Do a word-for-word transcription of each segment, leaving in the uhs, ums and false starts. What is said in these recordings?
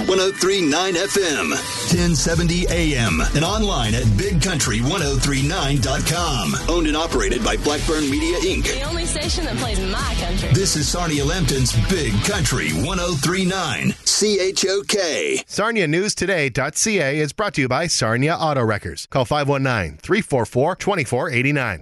one oh three point nine F M, ten seventy A M, and online at big country ten thirty-nine dot com. Owned and operated by Blackburn Media, Incorporated. The only station that plays my country. This is Sarnia Lambton's Big Country ten thirty-nine, C H O K. Sarnia News Today dot C A is brought to you by Sarnia Auto Wreckers. Call five one nine, three four four, two four eight nine.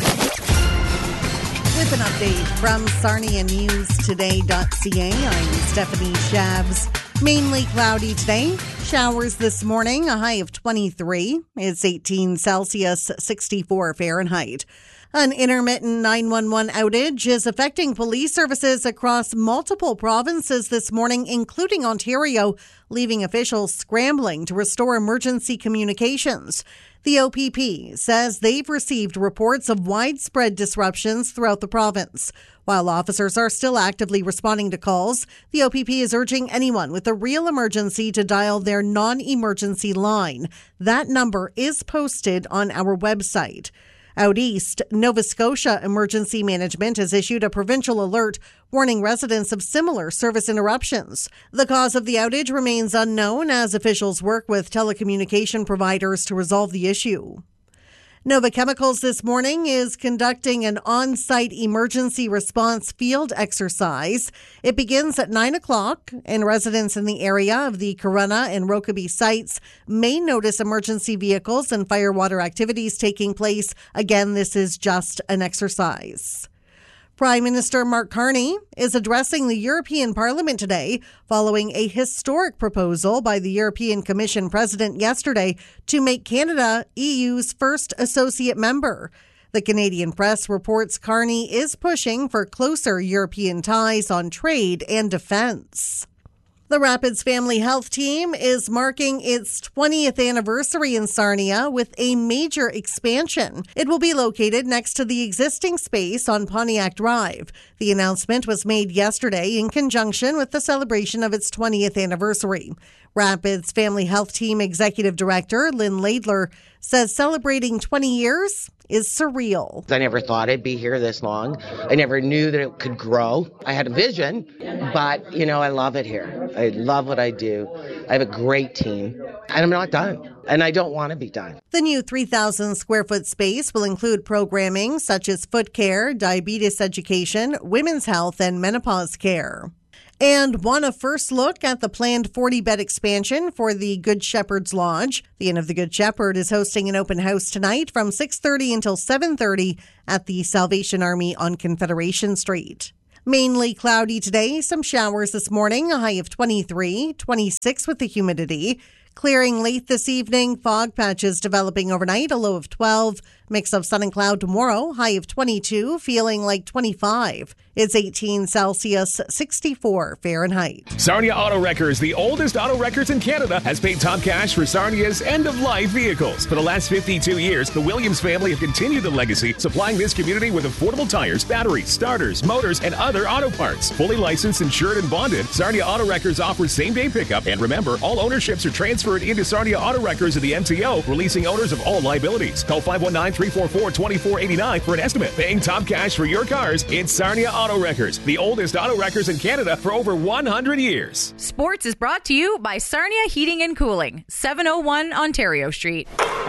With an update from Sarnia News Today dot C A, I'm Stephanie Shabs. Mainly cloudy today. Showers this morning, a high of twenty-three. It's eighteen Celsius, sixty-four Fahrenheit. An intermittent nine one one outage is affecting police services across multiple provinces this morning, including Ontario, leaving officials scrambling to restore emergency communications. The O P P says they've received reports of widespread disruptions throughout the province. While officers are still actively responding to calls, the O P P is urging anyone with a real emergency to dial their non-emergency line. That number is posted on our website. Out east, Nova Scotia Emergency Management has issued a provincial alert warning residents of similar service interruptions. The cause of the outage remains unknown as officials work with telecommunication providers to resolve the issue. Nova Chemicals this morning is conducting an on-site emergency response field exercise. It begins at nine o'clock, and residents in the area of the Corunna and Rokeby sites may notice emergency vehicles and firewater activities taking place. Again, this is just an exercise. Prime Minister Mark Carney is addressing the European Parliament today following a historic proposal by the European Commission President yesterday to make Canada E U's first associate member. The Canadian Press reports Carney is pushing for closer European ties on trade and defense. The Rapids Family Health Team is marking its twentieth anniversary in Sarnia with a major expansion. It will be located next to the existing space on Pontiac Drive. The announcement was made yesterday in conjunction with the celebration of its twentieth anniversary. Rapids Family Health Team Executive Director Lynn Laidler says celebrating twenty years is surreal. I never thought I'd be here this long. I never knew that it could grow. I had a vision, but, you know, I love it here. I love what I do. I have a great team, and I'm not done, and I don't want to be done. The new three thousand square foot space will include programming such as foot care, diabetes education, women's health, and menopause care. And want a first look at the planned forty-bed expansion for the Good Shepherd's Lodge? The Inn of the Good Shepherd is hosting an open house tonight from six thirty until seven thirty at the Salvation Army on Confederation Street. Mainly cloudy today, some showers this morning, a high of twenty-three, twenty-six with the humidity. Clearing late this evening, fog patches developing overnight, a low of twelve. Mix of sun and cloud tomorrow, high of twenty-two, feeling like twenty-five. It's eighteen Celsius, sixty-four Fahrenheit. Sarnia Auto Wreckers, the oldest auto wreckers in Canada, has paid top cash for Sarnia's end-of-life vehicles. For the last fifty-two years, the Williams family have continued the legacy, supplying this community with affordable tires, batteries, starters, motors, and other auto parts. Fully licensed, insured, and bonded, Sarnia Auto Wreckers offers same-day pickup. And remember, all ownerships are transferred into Sarnia Auto Wreckers of the M T O, releasing owners of all liabilities. Call five one nine, three four four, two four eight nine for an estimate. Paying top cash for your cars, it's Sarnia Auto Wreckers, the oldest auto wreckers in Canada for over one hundred years. Sports is brought to you by Sarnia Heating and Cooling, seven oh one Ontario Street.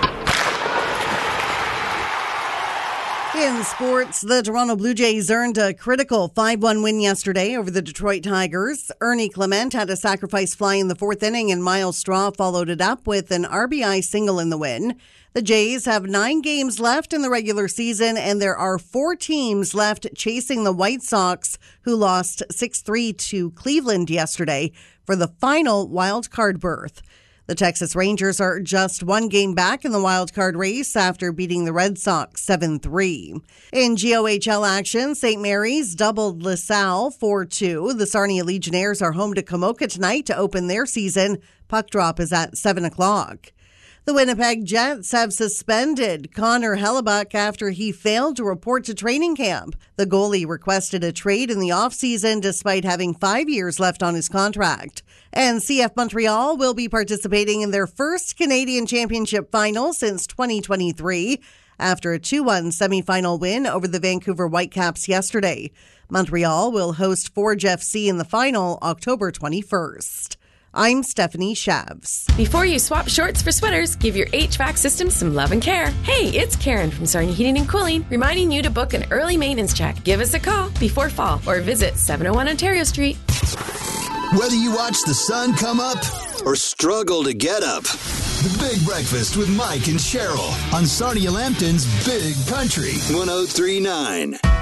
In sports, the Toronto Blue Jays earned a critical five one win yesterday over the Detroit Tigers. Ernie Clement had a sacrifice fly in the fourth inning, and Miles Straw followed it up with an R B I single in the win. The Jays have nine games left in the regular season, and there are four teams left chasing the White Sox, who lost six three to Cleveland yesterday for the final wild card berth. The Texas Rangers are just one game back in the wild card race after beating the Red Sox seven three. In G O H L action, Saint Mary's doubled LaSalle four two. The Sarnia Legionnaires are home to Kamoka tonight to open their season. Puck drop is at seven o'clock. The Winnipeg Jets have suspended Connor Hellebuck after he failed to report to training camp. The goalie requested a trade in the offseason despite having five years left on his contract. And C F Montreal will be participating in their first Canadian Championship final since twenty twenty-three after a two one semifinal win over the Vancouver Whitecaps yesterday. Montreal will host Forge F C in the final October twenty-first. I'm Stephanie Shabs. Before you swap shorts for sweaters, give your H V A C system some love and care. Hey, it's Karen from Sarnia Heating and Cooling, reminding you to book an early maintenance check. Give us a call before fall or visit seven oh one Ontario Street. Whether you watch the sun come up or struggle to get up, The Big Breakfast with Mike and Cheryl on Sarnia Lambton's Big Country one oh three point nine.